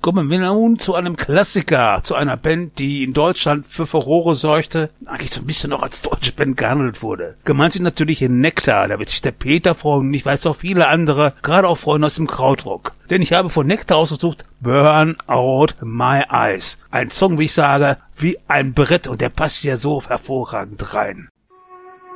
Kommen wir nun zu einem Klassiker, zu einer Band, die in Deutschland für Furore sorgte, eigentlich so ein bisschen noch als deutsche Band gehandelt wurde. Gemeint sind natürlich Nektar, da wird sich der Peter freuen und ich weiß auch viele andere, gerade auch Freunde aus dem Krautrock. Denn ich habe von Nektar ausgesucht Burn Out My Eyes. Ein Song, wie ich sage, wie ein Brett und der passt ja so hervorragend rein.